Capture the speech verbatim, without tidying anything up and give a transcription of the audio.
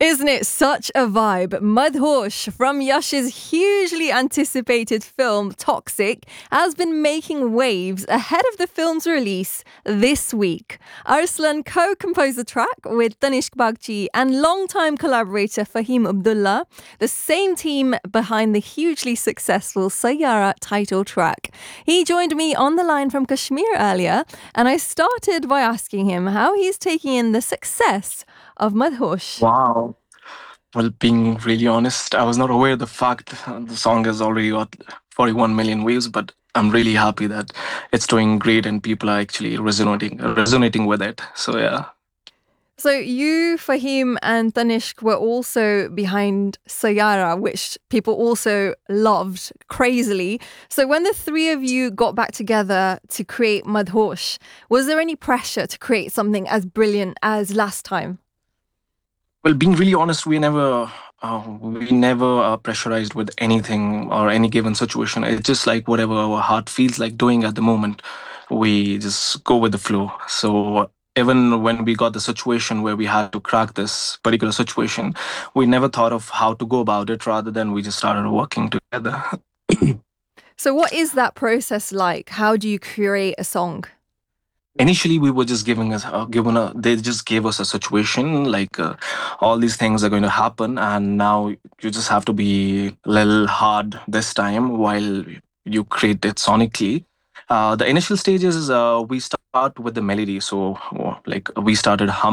Isn't it such a vibe? Madhosh from Yash's hugely anticipated film Toxic has been making waves ahead of the film's release this week. Arslan co-composed the track with Tanishq Bagchi and longtime collaborator Fahim Abdullah, the same team behind the hugely successful Sayyara title track. He joined me on the line from Kashmir earlier, and I started by asking him how he's taking in the success of Madhosh. Wow. Well, being really honest, I was not aware of the fact that the song has already got forty-one million views, but I'm really happy that it's doing great and people are actually resonating resonating with it. So yeah. So you, Fahim and Tanishq were also behind Sayyara, which people also loved crazily. So when the three of you got back together to create Madhosh, was there any pressure to create something as brilliant as last time? Well, being really honest, we never uh, we never are pressurized with anything or any given situation. It's just like whatever our heart feels like doing at the moment, we just go with the flow. So even when we got the situation where we had to crack this particular situation, we never thought of how to go about it. Rather than we just started working together. So what is that process like? How do you create a song? Initially we were just giving us uh, given a they just gave us a situation like uh, all these things are going to happen, and now you just have to be a little hard this time while you create it sonically. Uh, the initial stages, uh, we start with the melody, so uh, like we started humming